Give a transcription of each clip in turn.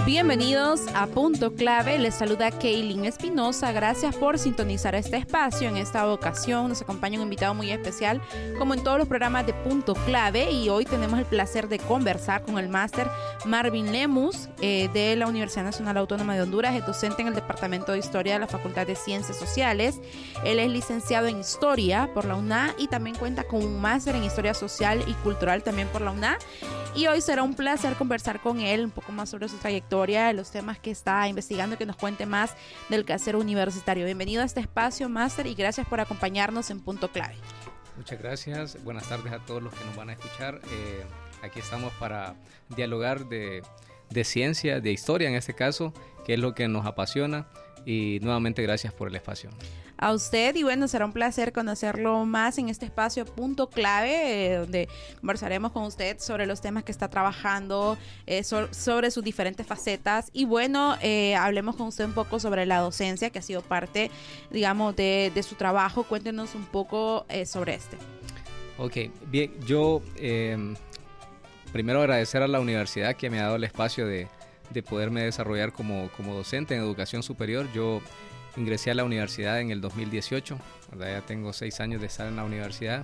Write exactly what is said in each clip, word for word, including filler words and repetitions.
Bienvenidos a Punto Clave, les saluda Kaylin Espinosa, gracias por sintonizar este espacio. En esta ocasión nos acompaña un invitado muy especial, como en todos los programas de Punto Clave, y hoy tenemos el placer de conversar con el máster Marvin Lemus eh, de la Universidad Nacional Autónoma de Honduras, es docente en el Departamento de Historia de la Facultad de Ciencias Sociales. Él es licenciado en Historia por la U N A y también cuenta con un máster en Historia Social y Cultural también por la U N A. Y hoy será un placer conversar con él un poco más sobre su trayectoria, los temas que está investigando, que nos cuente más del quehacer universitario. Bienvenido a este espacio, máster, y gracias por acompañarnos en Punto Clave. Muchas gracias. Buenas tardes a todos los que nos van a escuchar. Eh, aquí estamos para dialogar de, de ciencia, de historia en este caso, que es lo que nos apasiona. Y nuevamente gracias por el espacio. A usted, y bueno, será un placer conocerlo más en este espacio Punto Clave, eh, donde conversaremos con usted sobre los temas que está trabajando, eh, so, sobre sus diferentes facetas, y bueno, eh, hablemos con usted un poco sobre la docencia, que ha sido parte, digamos, de, de su trabajo. Cuéntenos un poco eh, sobre este. Ok, bien, yo eh, primero agradecer a la universidad que me ha dado el espacio de, de poderme desarrollar como, como docente en educación superior. Yo ingresé a la universidad en el dos mil dieciocho, ¿verdad? Ya tengo seis años de estar en la universidad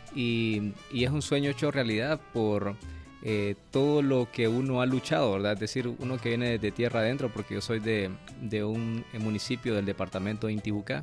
y, y es un sueño hecho realidad por eh, todo lo que uno ha luchado, ¿verdad? Es decir, uno que viene de tierra adentro, porque yo soy de, de un municipio del departamento de Intibucá,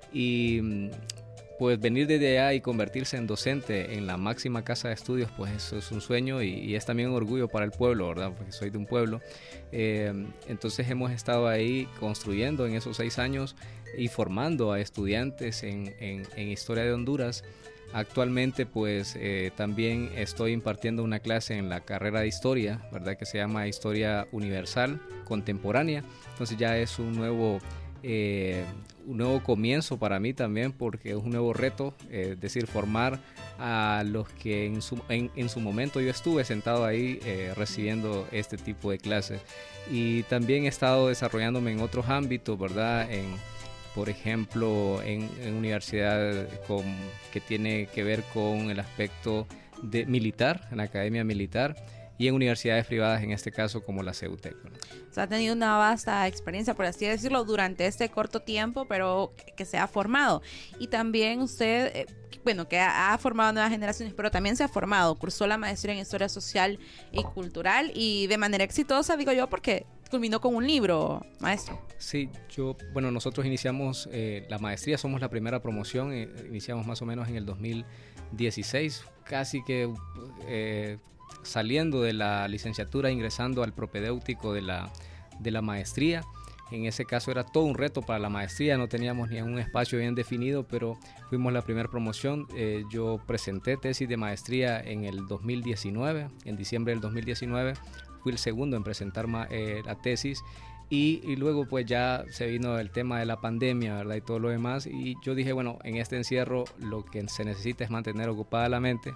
y pues venir desde allá y convertirse en docente en la máxima casa de estudios, pues eso es un sueño y, y es también un orgullo para el pueblo, ¿verdad? Porque soy de un pueblo. Eh, entonces hemos estado ahí construyendo en esos seis años y formando a estudiantes en, en, en Historia de Honduras. Actualmente pues eh, también estoy impartiendo una clase en la carrera de Historia, ¿verdad? Que se llama Historia Universal Contemporánea. Entonces ya es un nuevo... Eh, un nuevo comienzo para mí también, porque es un nuevo reto, eh, es decir, formar a los que en su, en, en su momento yo estuve sentado ahí eh, recibiendo este tipo de clases. Y también he estado desarrollándome en otros ámbitos, ¿verdad? En, por ejemplo, en, en universidad con, que tiene que ver con el aspecto de militar, en la academia militar, y en universidades privadas, en este caso como la CEUTEC, ¿no? O sea, ha tenido una vasta experiencia, por así decirlo, durante este corto tiempo, pero que, que se ha formado. Y también usted, eh, bueno, que ha, ha formado nuevas generaciones, pero también se ha formado, cursó la maestría en Historia Social y Cultural, y de manera exitosa, digo yo, porque culminó con un libro, maestro. Sí, yo, bueno, nosotros iniciamos eh, la maestría, somos la primera promoción, eh, iniciamos más o menos en el dos mil dieciséis, casi que... Eh, saliendo de la licenciatura, ingresando al propedéutico de la, de la maestría. En ese caso era todo un reto para la maestría, no teníamos ni un espacio bien definido, pero fuimos la primera promoción. Eh, yo presenté tesis de maestría en el dos mil diecinueve, en diciembre del dos mil diecinueve, fui el segundo en presentar eh, la tesis. Y, y luego pues ya se vino el tema de la pandemia, ¿verdad? Y todo lo demás. Y yo dije, bueno, en este encierro lo que se necesita es mantener ocupada la mente.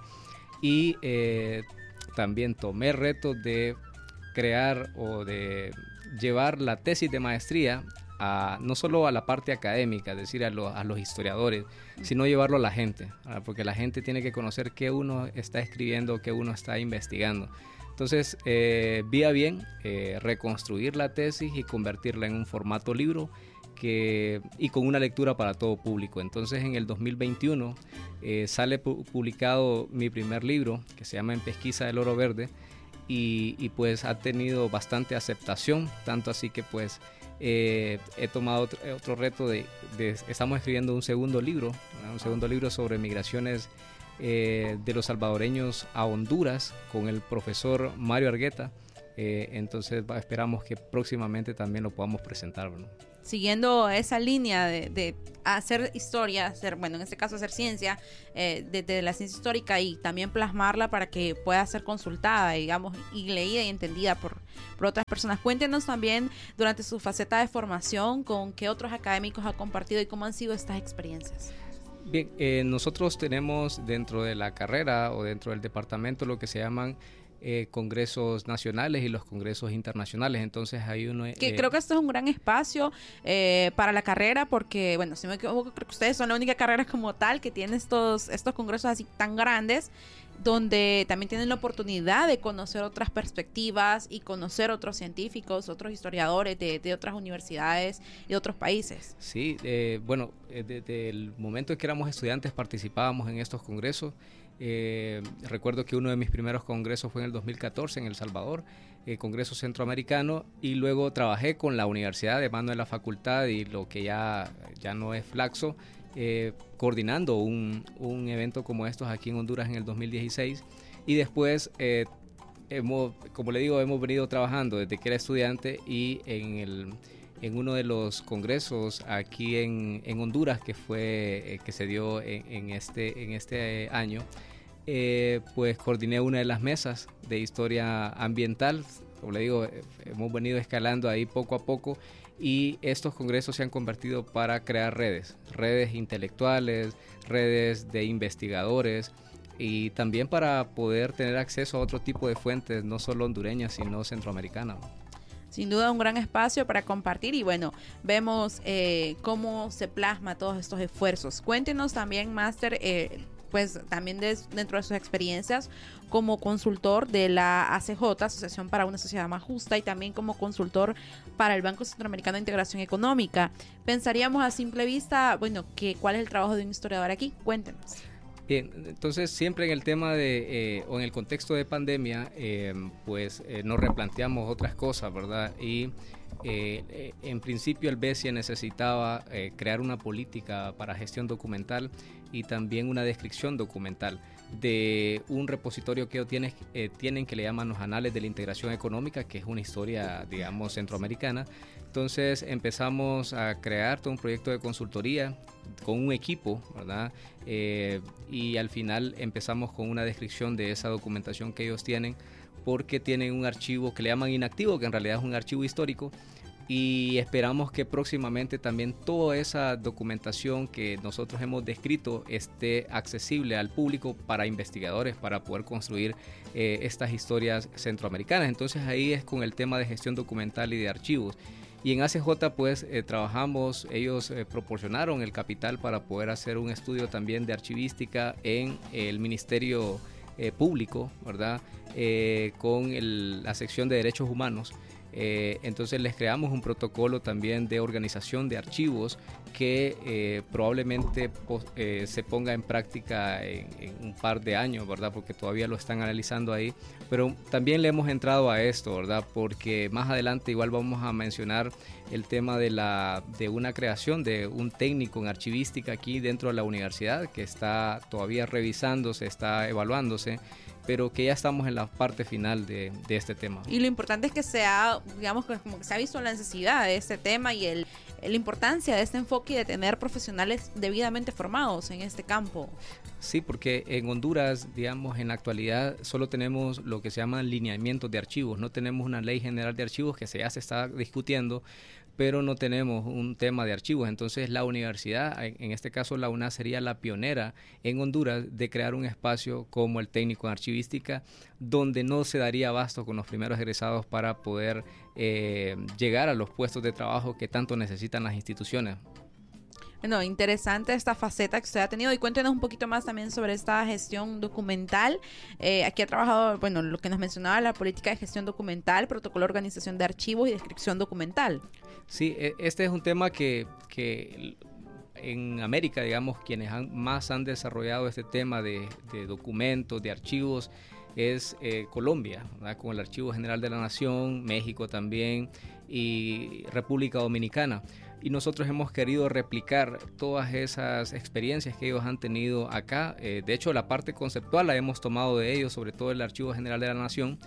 Y eh, también tomé retos de crear o de llevar la tesis de maestría a, no solo a la parte académica, es decir, a, lo, a los historiadores, sino llevarlo a la gente, ¿verdad? Porque la gente tiene que conocer qué uno está escribiendo, qué uno está investigando. Entonces, eh, vi a bien eh, reconstruir la tesis y convertirla en un formato libro que, y con una lectura para todo público. Entonces, en el dos mil veintiuno eh, sale pu- publicado mi primer libro, que se llama En Pesquisa del Oro Verde, y, y pues ha tenido bastante aceptación, tanto así que pues eh, he tomado otro, otro reto de, de, estamos escribiendo un segundo libro, ¿no? Un segundo libro sobre migraciones Eh, de los salvadoreños a Honduras con el profesor Mario Argueta. Eh, entonces va, esperamos que próximamente también lo podamos presentar, ¿no? Siguiendo esa línea de, de hacer historia, hacer, bueno, en este caso hacer ciencia, eh, desde de la ciencia histórica, y también plasmarla para que pueda ser consultada, digamos, y leída y entendida por, por otras personas. Cuéntenos también, durante su faceta de formación, con qué otros académicos ha compartido y cómo han sido estas experiencias. Bien, eh, nosotros tenemos dentro de la carrera o dentro del departamento lo que se llaman eh, congresos nacionales y los congresos internacionales. Entonces hay uno... Que eh, creo que esto es un gran espacio eh, para la carrera, porque, bueno, si me equivoco, creo que ustedes son la única carrera como tal que tiene estos, estos congresos así tan grandes. donde también tienen la oportunidad de conocer otras perspectivas y conocer otros científicos, otros historiadores de, de otras universidades y de otros países. Sí, eh, bueno, eh, desde el momento en que éramos estudiantes participábamos en estos congresos. Eh, recuerdo que uno de mis primeros congresos fue en el dos mil catorce en El Salvador, eh, Congreso Centroamericano, y luego trabajé con la universidad de mano de la facultad y lo que ya, ya no es Flaxo, eh, coordinando un, un evento como estos aquí en Honduras en el dos mil dieciséis, y después, eh, hemos, como le digo, hemos venido trabajando desde que era estudiante y en el... en uno de los congresos aquí en, en Honduras que fue eh, que se dio en, en este en este año, eh, pues coordiné una de las mesas de historia ambiental. Como le digo, eh, hemos venido escalando ahí poco a poco y estos congresos se han convertido para crear redes, redes intelectuales, redes de investigadores y también para poder tener acceso a otro tipo de fuentes, no solo hondureñas, sino centroamericanas. Sin duda un gran espacio para compartir y bueno, vemos eh, cómo se plasma todos estos esfuerzos. Cuéntenos también, Máster, eh, pues también de, dentro de sus experiencias como consultor de la A C J, Asociación para una Sociedad Más Justa, y también como consultor para el Banco Centroamericano de Integración Económica. Pensaríamos a simple vista, bueno, que ¿cuál es el trabajo de un historiador aquí? Cuéntenos. Bien, entonces siempre en el tema de, eh, o en el contexto de pandemia, eh, pues eh, nos replanteamos otras cosas, ¿verdad? Y eh, eh, en principio el BESIA necesitaba eh, crear una política para gestión documental y también una descripción documental de un repositorio que ellos tienen, eh, tienen que le llaman los Anales de la Integración Económica, que es una historia, digamos, centroamericana. Entonces empezamos a crear todo un proyecto de consultoría con un equipo, ¿verdad? Eh, y al final empezamos con una descripción de esa documentación que ellos tienen, porque tienen un archivo que le llaman inactivo, que en realidad es un archivo histórico, y esperamos que próximamente también toda esa documentación que nosotros hemos descrito esté accesible al público para investigadores, para poder construir eh, estas historias centroamericanas. Entonces ahí es con el tema de gestión documental y de archivos. Y en A C J pues eh, trabajamos, ellos eh, proporcionaron el capital para poder hacer un estudio también de archivística en el Ministerio eh, Público, ¿verdad? Eh, con el, la sección de Derechos Humanos. Eh, entonces les creamos un protocolo también de organización de archivos que eh, probablemente eh, se ponga en práctica en, en un par de años, ¿verdad? Porque todavía lo están analizando ahí, pero también le hemos entrado a esto, ¿verdad? Porque más adelante igual vamos a mencionar el tema de, la, de una creación de un técnico en archivística aquí dentro de la universidad que está todavía revisándose, está evaluándose, pero que ya estamos en la parte final de, de este tema. Y lo importante es que se ha, digamos, como que se ha visto la necesidad de este tema y el, la importancia de este enfoque y de tener profesionales debidamente formados en este campo. Sí, porque en Honduras, digamos, en la actualidad solo tenemos lo que se llaman lineamientos de archivos, no tenemos una ley general de archivos que ya se está discutiendo, pero no tenemos un tema de archivos. Entonces la universidad, en este caso la UNAS, sería la pionera en Honduras de crear un espacio como el técnico en archivística, donde no se daría abasto con los primeros egresados para poder eh, llegar a los puestos de trabajo que tanto necesitan las instituciones. Bueno, interesante esta faceta que usted ha tenido y cuéntenos un poquito más también sobre esta gestión documental. Eh, aquí ha trabajado, bueno, lo que nos mencionaba, la política de gestión documental, protocolo de organización de archivos y descripción documental. Sí, este es un tema que, que en América, digamos, quienes han, más han desarrollado este tema de, de documentos, de archivos, es eh, Colombia, ¿verdad? Con el Archivo General de la Nación, México también y República Dominicana. Y nosotros hemos querido replicar todas esas experiencias que ellos han tenido acá. Eh, de hecho, la parte conceptual la hemos tomado de ellos, sobre todo el Archivo General de la Nación.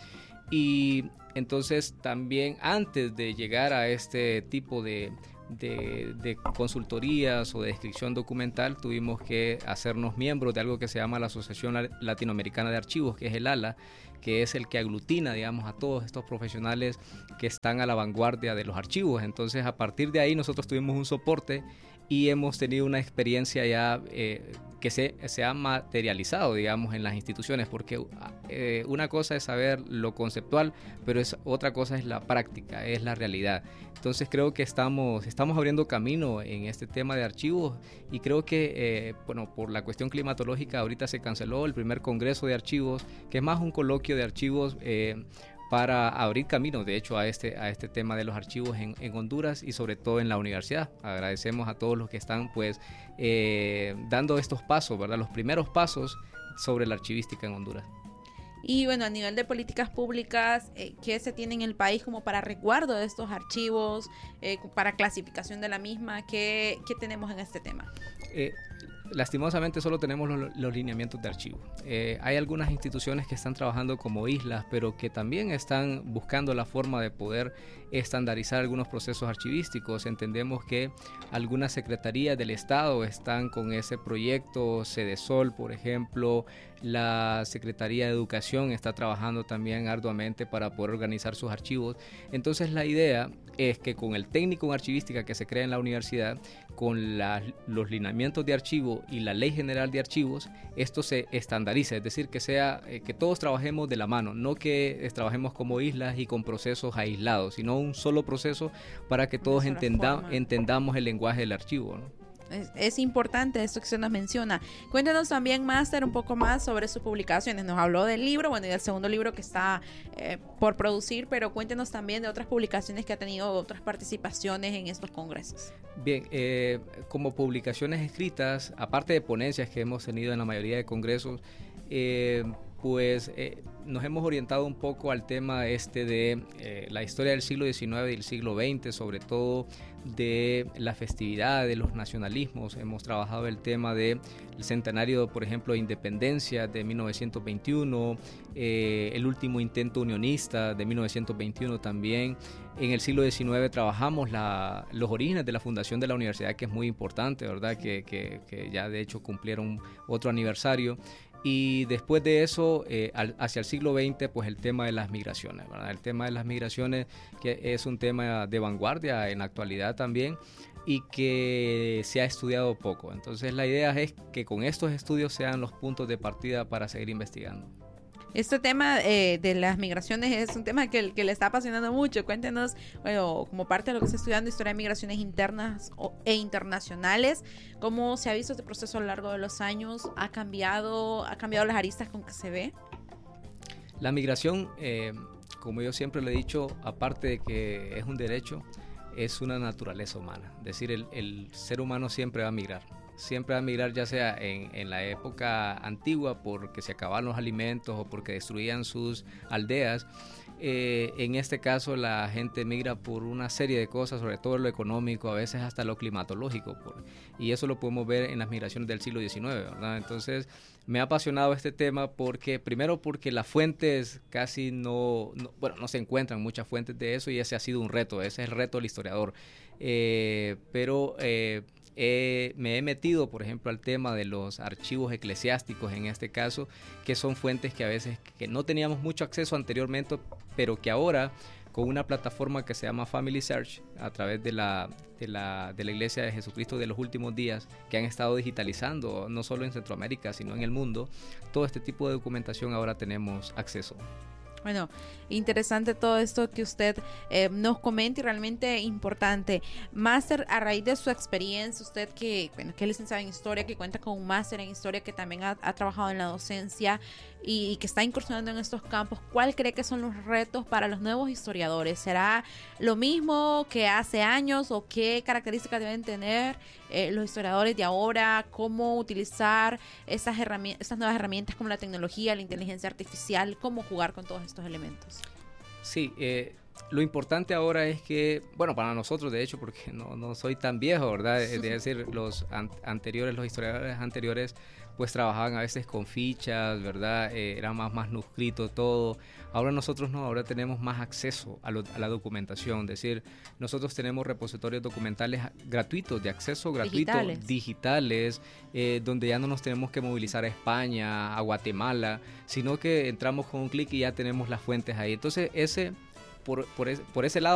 Y entonces también antes de llegar a este tipo de, de, de consultorías o de descripción documental, tuvimos que hacernos miembros de algo que se llama la Asociación Latinoamericana de Archivos, que es el ALA, que es el que aglutina, digamos, a todos estos profesionales que están a la vanguardia de los archivos. Entonces, a partir de ahí nosotros tuvimos un soporte y hemos tenido una experiencia ya eh, que se, se ha materializado, digamos, en las instituciones, porque eh, una cosa es saber lo conceptual, pero es, otra cosa es la práctica, es la realidad. Entonces creo que estamos, estamos abriendo camino en este tema de archivos y creo que, eh, bueno, por la cuestión climatológica ahorita se canceló el primer congreso de archivos, que es más un coloquio de archivos eh, para abrir camino, de hecho, a este, a este tema de los archivos en, en Honduras y sobre todo en la universidad. Agradecemos a todos los que están pues eh, dando estos pasos, ¿verdad? Los primeros pasos sobre la archivística en Honduras. Y bueno, a nivel de políticas públicas, eh, ¿qué se tiene en el país como para resguardo de estos archivos, eh, para clasificación de la misma? ¿Qué, qué tenemos en este tema? Eh, lastimosamente solo tenemos los, los lineamientos de archivo. Eh, hay algunas instituciones que están trabajando como islas, pero que también están buscando la forma de poder estandarizar algunos procesos archivísticos. Entendemos que algunas secretarías del Estado están con ese proyecto, Cedesol, por ejemplo. La Secretaría de Educación está trabajando también arduamente para poder organizar sus archivos. Entonces la idea es que con el técnico en archivística que se crea en la universidad, con la, los lineamientos de archivo y la Ley General de Archivos, esto se estandarice, es decir, que sea eh, que todos trabajemos de la mano, no que eh, trabajemos como islas y con procesos aislados, sino un solo proceso para que todos entenda, entendamos el lenguaje del archivo, ¿no? Es, es importante esto que se nos menciona. Cuéntenos también, Máster, un poco más sobre sus publicaciones. Nos habló del libro, bueno, y del segundo libro que está eh, por producir, pero cuéntenos también de otras publicaciones que ha tenido, otras participaciones en estos congresos. Bien, eh, como publicaciones escritas, aparte de ponencias que hemos tenido en la mayoría de congresos, eh, pues eh, nos hemos orientado un poco al tema este de eh, la historia del siglo diecinueve y del siglo veinte, sobre todo de la festividad, de los nacionalismos. Hemos trabajado el tema del centenario, por ejemplo, de independencia de mil novecientos veintiuno, eh, el último intento unionista de mil novecientos veintiuno también. En el siglo diecinueve trabajamos la, los orígenes de la fundación de la universidad, que es muy importante, ¿verdad? Que, que, que ya de hecho cumplieron otro aniversario. Y después de eso, eh, al, hacia el siglo veinte, pues el tema de las migraciones, ¿verdad? El tema de las migraciones, que es un tema de vanguardia en la actualidad también y que se ha estudiado poco. Entonces la idea es que con estos estudios sean los puntos de partida para seguir investigando. Este tema eh, de las migraciones es un tema que, que le está apasionando mucho. Cuéntenos, bueno, como parte de lo que está estudiando, historia de migraciones internas o, e internacionales, cómo se ha visto este proceso a lo largo de los años, ha cambiado, ha cambiado las aristas con que se ve. La migración, eh, como yo siempre le he dicho, aparte de que es un derecho, es una naturaleza humana. Es decir, el, el ser humano siempre va a migrar. Siempre va a migrar, ya sea en, en la época antigua porque se acababan los alimentos o porque destruían sus aldeas. Eh, en este caso la gente migra por una serie de cosas, sobre todo lo económico, a veces hasta lo climatológico, por, y eso lo podemos ver en las migraciones del siglo diecinueve, ¿verdad? Entonces me ha apasionado este tema porque, primero porque las fuentes casi no, no, bueno, no se encuentran muchas fuentes de eso y ese ha sido un reto, ese es el reto del historiador, eh, pero... Eh, Eh, me he metido, por ejemplo, al tema de los archivos eclesiásticos, en este caso, que son fuentes que a veces que no teníamos mucho acceso anteriormente, pero que ahora, con una plataforma que se llama Family Search, a través de la, de la, de la Iglesia de Jesucristo de los Últimos Días, que han estado digitalizando, no solo en Centroamérica, sino en el mundo, todo este tipo de documentación ahora tenemos acceso. Bueno, interesante todo esto que usted eh, nos comenta y realmente importante. Máster, a raíz de su experiencia, usted que, bueno, que es licenciado en Historia, que cuenta con un máster en Historia, que también ha, ha trabajado en la docencia y, y que está incursionando en estos campos, ¿cuál cree que son los retos para los nuevos historiadores? ¿Será lo mismo que hace años o qué características deben tener eh, los historiadores de ahora? ¿Cómo utilizar esas herramientas, esas nuevas herramientas como la tecnología, la inteligencia artificial? ¿Cómo jugar con todos estos elementos? Sí, eh, lo importante ahora es que, bueno, para nosotros, de hecho, porque no, no soy tan viejo, ¿verdad? Es decir, los an- anteriores, los historiadores anteriores, pues trabajaban a veces con fichas, ¿verdad? Eh, era más manuscrito todo. Ahora nosotros no, ahora tenemos más acceso a, lo, a la documentación. Es decir, nosotros tenemos repositorios documentales gratuitos, de acceso gratuito, digitales, digitales eh, donde ya no nos tenemos que movilizar a España, a Guatemala, sino que entramos con un clic y ya tenemos las fuentes ahí. Entonces, ese... Por, por, es, por ese lado